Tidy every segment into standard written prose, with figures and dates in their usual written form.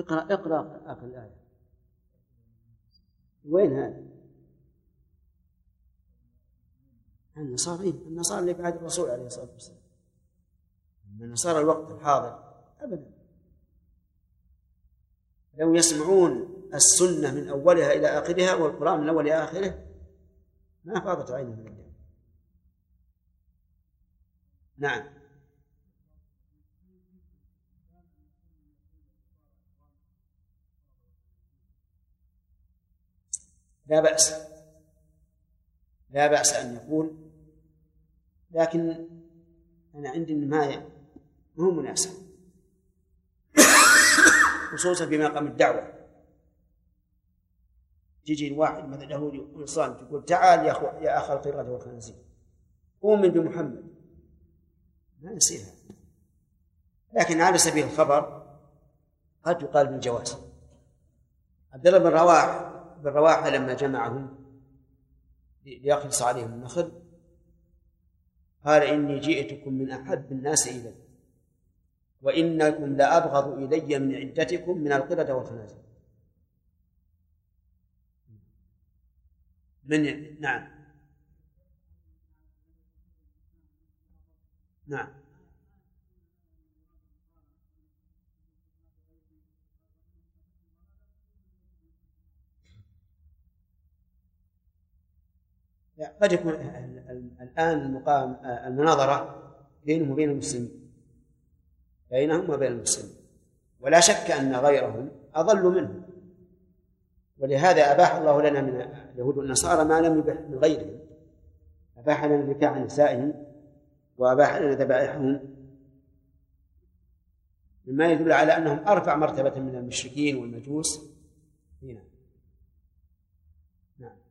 اقرأ آخر الآية. وين هذا؟ النصارى اللي بعد الرسول عليه الصلاة والسلام. النصارى الوقت الحاضر أبدا لو يسمعون السنة من أولها إلى آخرها والقرآن من أول إلى آخره ما فاضت عينهم من الدم. نعم. لا بأس أن يقول، لكن أنا عندي ما هو مناسب، خصوصا في مقام الدعوة. تجي الواحد مثل يهودي ونصراني تقول تعال يا أخ القردة والخنازير أؤمن بمحمد، ما يصيرها. لكن على سبيل الخبر قد يقال بالجواز. عبد الله بن رواحة لما جمعهم ليخلص عليهم النخل قال إني جئتكم من أحب الناس إلي وإنكم لأبغض إلي من عدتكم من القردة والخنازير. نعم قد يكون الآن المناظرة بينهم وبين المسلمين، بينهم وبين المسلمين، ولا شك أن غيرهم أضل منهم، ولهذا أباح الله لنا من اليهود والنصارى ما لم يبح من غيرهم. أباح لنا نكاح نسائهم وأباح لنا ذبائحهم، مما يدل على أنهم أرفع مرتبة من المشركين والمجوس هنا. نعم.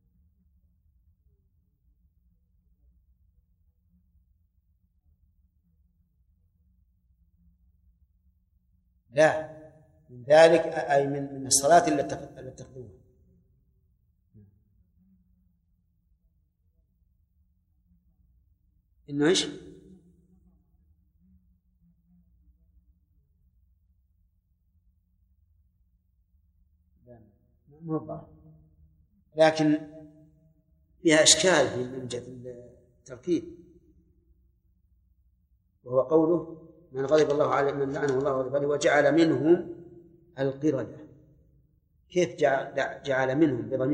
لا، من ذلك أي من الصلاة التي تقدمها. إنه إيش؟ مو، لكن فيها إشكال في جهة التركيب، وهو قوله من غضب الله عليه من لعنه الله وغضب عليه وجعل منهم القردة. كيف جعل منهم بضمير